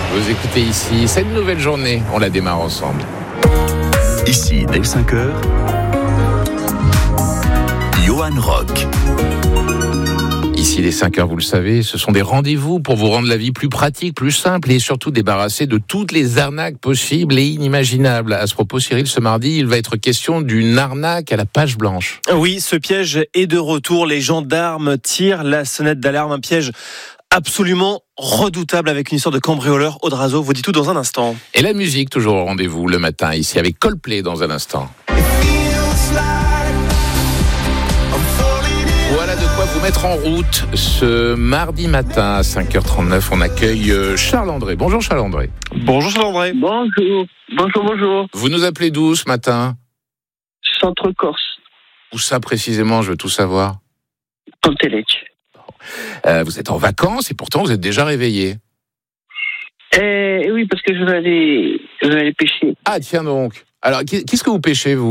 Vous écoutez ici, c'est une nouvelle journée, on la démarre ensemble. Ici, dès 5h, Johan Rock. Ici, les 5 heures, vous le savez, ce sont des rendez-vous pour vous rendre la vie plus pratique, plus simple et surtout débarrasser de toutes les arnaques possibles et inimaginables. À ce propos, Cyril, ce mardi, il va être question d'une arnaque à la page blanche. Oui, ce piège est de retour. Les gendarmes tirent la sonnette d'alarme. Un piège absolument redoutable avec une histoire de cambrioleur. Audrazo vous dit tout dans un instant. Et la musique, toujours au rendez-vous le matin, ici avec Coldplay dans un instant. Voilà de quoi vous mettre en route. Ce mardi matin à 5h39, on accueille Charles-André. Bonjour Charles-André. Bonjour Charles-André. Bonjour. Vous nous appelez d'où ce matin ? Centre-Corse, Où ça précisément ? Je veux tout savoir. Pontelec. Vous êtes en vacances et pourtant vous êtes déjà réveillé. Oui, parce que je vais aller pêcher. Ah tiens donc. Alors qu'est-ce que vous pêchez vous ?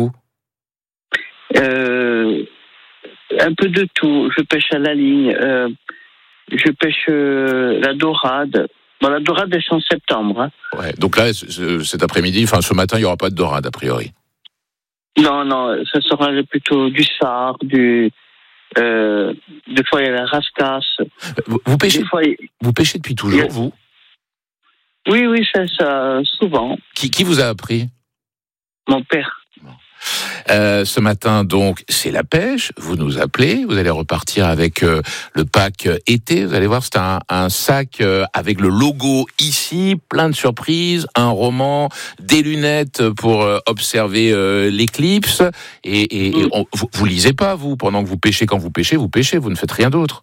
Un peu de tout. Je pêche à la ligne. Je pêche la dorade. Bon, la dorade, c'est en septembre. Hein. Ouais. Donc là, cet après-midi, enfin ce matin, il n'y aura pas de dorade a priori. Non, ça sera plutôt du sard, des fois il y a la rascasse. Vous pêchez, Des fois, vous pêchez depuis toujours, vous ? Oui, ça souvent. Qui vous a appris ? Mon père. Ce matin, donc, c'est la pêche. Vous nous appelez. Vous allez repartir avec le pack été. Vous allez voir, c'est un sac avec le logo ici, plein de surprises, un roman, des lunettes pour observer l'éclipse. Et vous lisez pas, vous, pendant que vous pêchez. Quand vous pêchez, vous ne faites rien d'autre.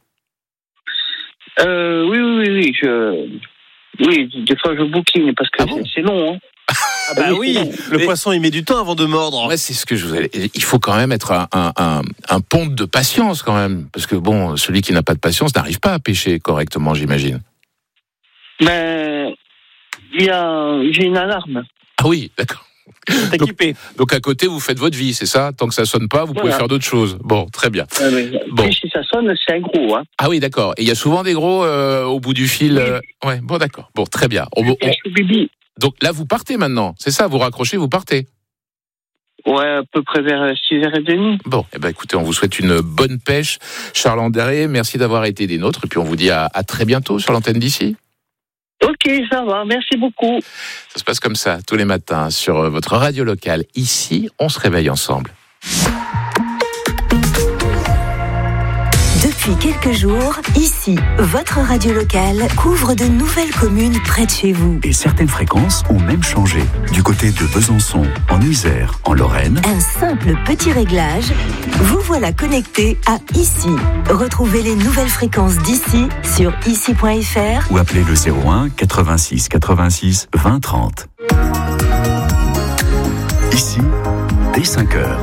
Oui. Oui, des fois je bouquine parce que c'est long. Hein. Ah bah oui, le poisson il met du temps avant de mordre. Ouais, c'est ce que je vous allais. Il faut quand même être un ponte de patience quand même, parce que bon, celui qui n'a pas de patience n'arrive pas à pêcher correctement, j'imagine. Mais j'ai une alarme. Ah oui, d'accord. T'es équipé. Donc à côté, vous faites votre vie, c'est ça ? Tant que ça sonne pas, vous pouvez faire d'autres choses. Bon, très bien. Bon. Si ça sonne, c'est un gros. Hein. Ah oui, d'accord. Et il y a souvent des gros au bout du fil. Oui. Ouais, bon, d'accord. Bon, très bien. Donc là, vous partez maintenant, c'est ça ? Vous raccrochez, vous partez ? Ouais, à peu près vers 6h30. Bon, écoutez, on vous souhaite une bonne pêche. Charles-André, merci d'avoir été des nôtres. Et puis on vous dit à très bientôt sur l'antenne d'ici. Ok, ça va, merci beaucoup. Ça se passe comme ça, tous les matins, sur votre radio locale. Ici, on se réveille ensemble. Depuis quelques jours, ici, votre radio locale couvre de nouvelles communes près de chez vous. Et certaines fréquences ont même changé. Du côté de Besançon, en Isère, en Lorraine. Un simple petit réglage, vous voilà connecté à Ici. Retrouvez les nouvelles fréquences d'ici sur ici.fr ou appelez le 01 86 86 20 30. Ici, dès 5h.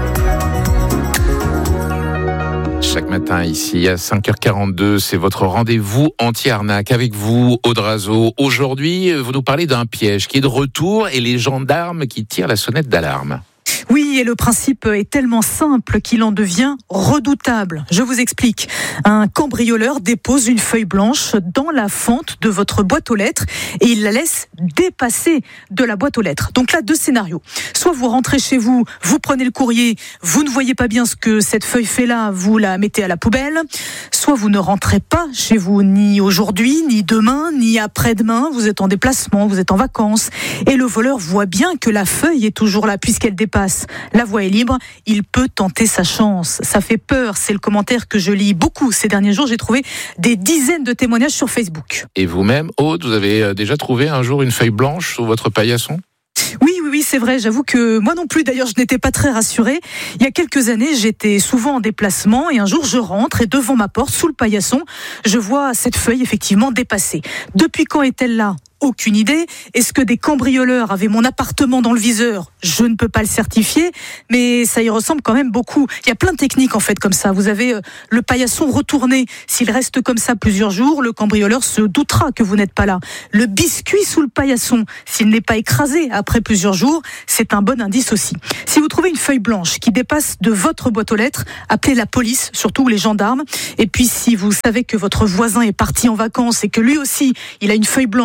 Chaque matin ici à 5h42, c'est votre rendez-vous anti-arnaque avec vous, Audrazo. Aujourd'hui, vous nous parlez d'un piège qui est de retour et les gendarmes qui tirent la sonnette d'alarme. Oui, et le principe est tellement simple qu'il en devient redoutable. Je vous explique. Un cambrioleur dépose une feuille blanche dans la fente de votre boîte aux lettres et il la laisse dépasser de la boîte aux lettres. Donc là, deux scénarios. Soit vous rentrez chez vous, vous prenez le courrier, vous ne voyez pas bien ce que cette feuille fait là, vous la mettez à la poubelle. Soit vous ne rentrez pas chez vous ni aujourd'hui, ni demain, ni après-demain. Vous êtes en déplacement, vous êtes en vacances. Et le voleur voit bien que la feuille est toujours là puisqu'elle dépasse. La voie est libre, il peut tenter sa chance. Ça fait peur, c'est le commentaire que je lis beaucoup ces derniers jours. J'ai trouvé des dizaines de témoignages sur Facebook. Et vous-même, Aude, vous avez déjà trouvé un jour une feuille blanche sous votre paillasson ? Oui, c'est vrai. J'avoue que moi non plus, d'ailleurs, je n'étais pas très rassurée. Il y a quelques années, j'étais souvent en déplacement et un jour, je rentre et devant ma porte, sous le paillasson, je vois cette feuille effectivement dépassée. Depuis quand est-elle là ? Aucune idée. Est-ce que des cambrioleurs avaient mon appartement dans le viseur ? Je ne peux pas le certifier, mais ça y ressemble quand même beaucoup. Il y a plein de techniques en fait comme ça. Vous avez le paillasson retourné. S'il reste comme ça plusieurs jours, le cambrioleur se doutera que vous n'êtes pas là. Le biscuit sous le paillasson, s'il n'est pas écrasé après plusieurs jours, c'est un bon indice aussi. Si vous trouvez une feuille blanche qui dépasse de votre boîte aux lettres, appelez la police, surtout les gendarmes. Et puis si vous savez que votre voisin est parti en vacances et que lui aussi, il a une feuille blanche dans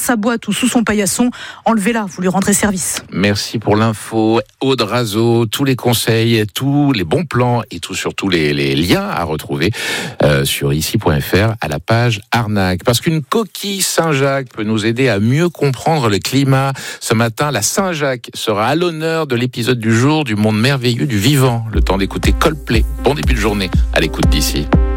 sa boîte ou sous son paillasson, enlevez-la, vous lui rendrez service. Merci pour l'info. Aude Razeau, tous les conseils, tous les bons plans et surtout les liens à retrouver sur ici.fr à la page arnaque. Parce qu'une coquille Saint-Jacques peut nous aider à mieux comprendre le climat. Ce matin, la Saint-Jacques sera à l'honneur de l'épisode du jour du monde merveilleux du vivant. Le temps d'écouter Coldplay. Bon début de journée à l'écoute d'ici.